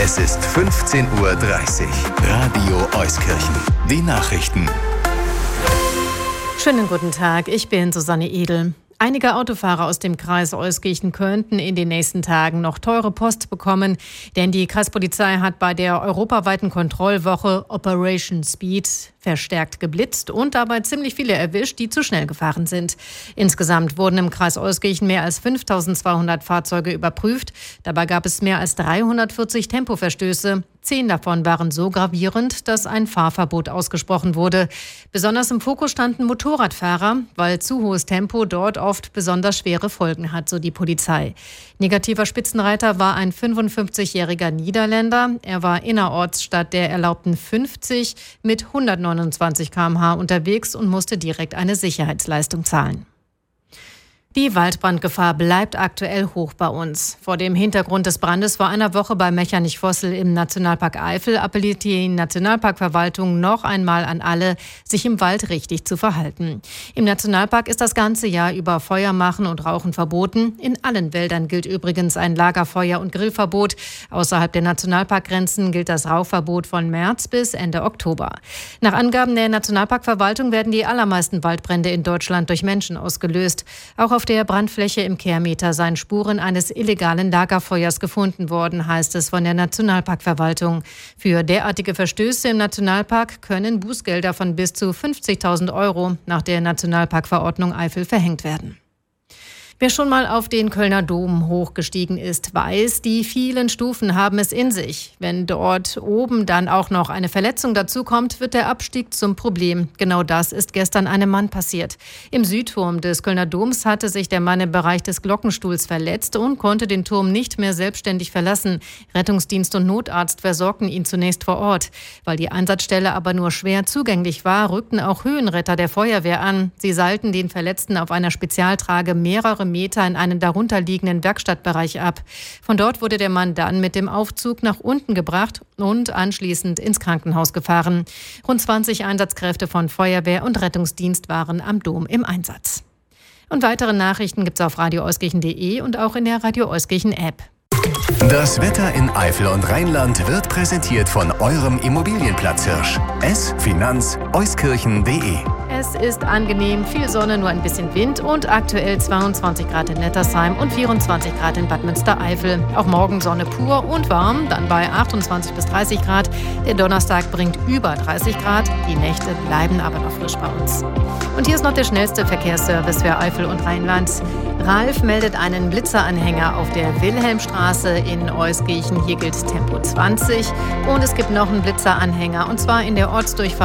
Es ist 15:30 Uhr. Radio Euskirchen. Die Nachrichten. Schönen guten Tag, ich bin Susanne Edel. Einige Autofahrer aus dem Kreis Euskirchen könnten in den nächsten Tagen noch teure Post bekommen, denn die Kreispolizei hat bei der europaweiten Kontrollwoche Operation Speed verstärkt geblitzt und dabei ziemlich viele erwischt, die zu schnell gefahren sind. Insgesamt wurden im Kreis Euskirchen mehr als 5.200 Fahrzeuge überprüft. Dabei gab es mehr als 340 Tempoverstöße. 10 davon waren so gravierend, dass ein Fahrverbot ausgesprochen wurde. Besonders im Fokus standen Motorradfahrer, weil zu hohes Tempo dort oft besonders schwere Folgen hat, so die Polizei. Negativer Spitzenreiter war ein 55-jähriger Niederländer. Er war innerorts statt der erlaubten 50 mit 129 km/h unterwegs und musste direkt eine Sicherheitsleistung zahlen. Die Waldbrandgefahr bleibt aktuell hoch bei uns. Vor dem Hintergrund des Brandes vor einer Woche bei Mechernich-Vossel im Nationalpark Eifel appelliert die Nationalparkverwaltung noch einmal an alle, sich im Wald richtig zu verhalten. Im Nationalpark ist das ganze Jahr über Feuer machen und Rauchen verboten. In allen Wäldern gilt übrigens ein Lagerfeuer- und Grillverbot. Außerhalb der Nationalparkgrenzen gilt das Rauchverbot von März bis Ende Oktober. Nach Angaben der Nationalparkverwaltung werden die allermeisten Waldbrände in Deutschland durch Menschen ausgelöst. Auch auf der Brandfläche im Kehrmeter seien Spuren eines illegalen Lagerfeuers gefunden worden, heißt es von der Nationalparkverwaltung. Für derartige Verstöße im Nationalpark können Bußgelder von bis zu 50.000 € nach der Nationalparkverordnung Eifel verhängt werden. Wer schon mal auf den Kölner Dom hochgestiegen ist, weiß, die vielen Stufen haben es in sich. Wenn dort oben dann auch noch eine Verletzung dazukommt, wird der Abstieg zum Problem. Genau das ist gestern einem Mann passiert. Im Südturm des Kölner Doms hatte sich der Mann im Bereich des Glockenstuhls verletzt und konnte den Turm nicht mehr selbstständig verlassen. Rettungsdienst und Notarzt versorgten ihn zunächst vor Ort. Weil die Einsatzstelle aber nur schwer zugänglich war, rückten auch Höhenretter der Feuerwehr an. Sie seilten den Verletzten auf einer Spezialtrage mehrere Meter in einen darunterliegenden Werkstattbereich ab. Von dort wurde der Mann dann mit dem Aufzug nach unten gebracht und anschließend ins Krankenhaus gefahren. Rund 20 Einsatzkräfte von Feuerwehr und Rettungsdienst waren am Dom im Einsatz. Und weitere Nachrichten gibt's auf radioeuskirchen.de und auch in der Radio Euskirchen App. Das Wetter in Eifel und Rheinland wird präsentiert von eurem Immobilienplatzhirsch. Finanz-euskirchen.de. Es ist angenehm, viel Sonne, nur ein bisschen Wind und aktuell 22 Grad in Nettersheim und 24 Grad in Bad Münstereifel. Auch morgen Sonne pur und warm, dann bei 28 bis 30 Grad. Der Donnerstag bringt über 30 Grad, die Nächte bleiben aber noch frisch bei uns. Und hier ist noch der schnellste Verkehrsservice für Eifel und Rheinland. Ralf meldet einen Blitzeranhänger auf der Wilhelmstraße in Euskirchen. Hier gilt Tempo 20 und es gibt noch einen Blitzeranhänger und zwar in der Ortsdurchfahrt